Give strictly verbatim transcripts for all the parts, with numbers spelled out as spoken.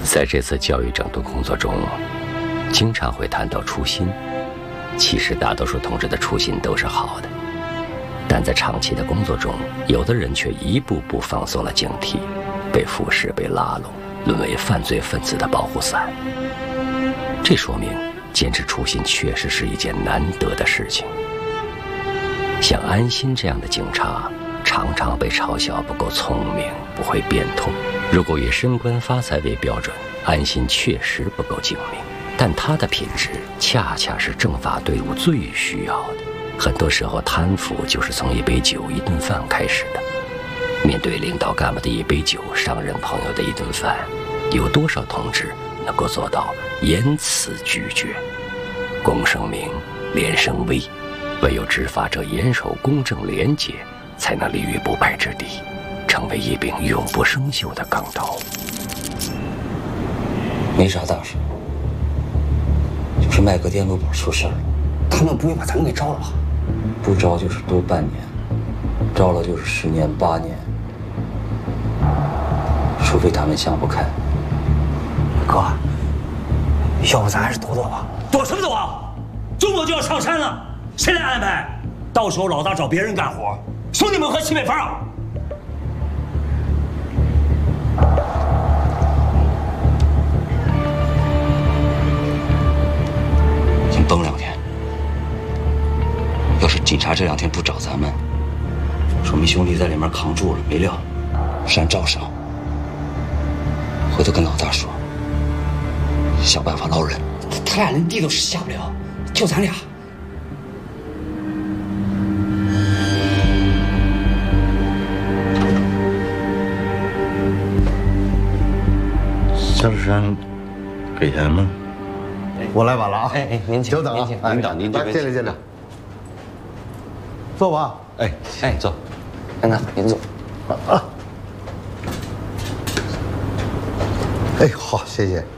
在这次教育整顿工作中，经常会谈到初心。其实大多数同志的初心都是好的，但在长期的工作中，有的人却一步步放松了警惕，被腐蚀、被拉拢，沦为犯罪分子的保护伞。这说明坚持初心确实是一件难得的事情。像安心这样的警察，常常被嘲笑不够聪明，不会变通。如果以升官发财为标准，安心确实不够精明，但他的品质恰恰是政法队伍最需要的。很多时候，贪腐就是从一杯酒、一顿饭开始的。面对领导干部的一杯酒、商人朋友的一顿饭，有多少同志能够做到言辞拒绝？公生明，廉生威，唯有执法者严守公正廉洁，才能立于不败之地，成为一柄永不生锈的钢刀。 没啥大事，就是麦格店路宝出事了，他们不会把咱们给招了吧？不招就是多半年，招了就是十年八年，除非他们想不开。 哥，要不咱还是躲躲吧？躲什么躲啊？周末就要上山了，谁来安排？到时候老大找别人干活，兄弟们喝西北风。 先绷两天。要是警察这两天不找咱们，说明兄弟在里面扛住了，没料，山照上。回头跟老大说，想办法捞人。他俩连地都下不了，就咱俩。 夏志山给钱吗？我来晚了啊！ 哎哎，您请， 久等了， 您请，领导您这边进来进来，坐吧。 哎哎，坐。 安娜，您坐。 啊。哎，好，谢谢。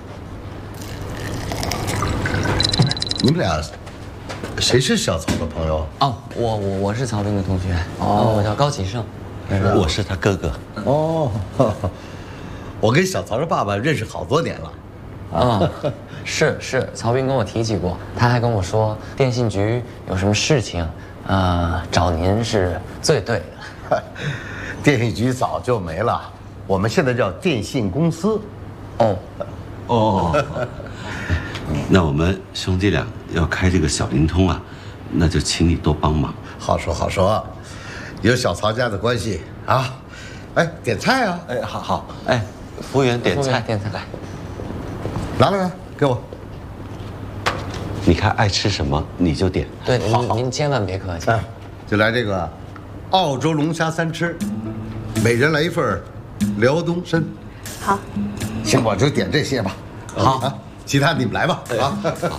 你们俩谁是小曹的朋友？ 哦，我我我是曹斌的同学，哦，我叫高启盛， 我是他哥哥。 哦，我跟小曹的爸爸认识好多年了。 啊，是是，曹斌跟我提起过，他还跟我说电信局有什么事情，呃，找您是最对的。 电信局早就没了，我们现在叫电信公司。 哦， 哦，那我们兄弟俩要开这个小灵通啊，那就请你多帮忙。 好说好说，有小曹家的关系啊。哎，点菜啊！ 哎，好好，哎，服务员点菜， 点菜来。 拿来来，给我。 你看爱吃什么你就点。 对，您您千万别客气。 哎，就来这个澳洲龙虾三吃，每人来一份辽东参。 好。 行，我就点这些吧。 好啊，其他你们来吧。啊。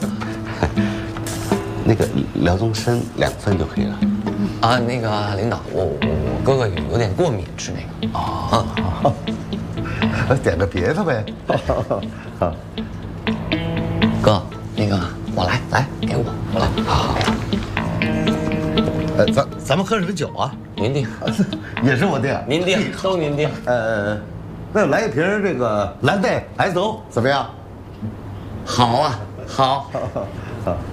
那个辽东参两份就可以了。 啊，那个领导，我我我哥哥有点过敏吃那个。 哦。点个别的呗。 哥，那个我来，来给我，我来。好。 呃，咱咱们喝什么酒啊？ 您定。 也是我定。 您定，都您定。 呃，那来一瓶这个蓝带 S O 怎么样？ 好啊，好。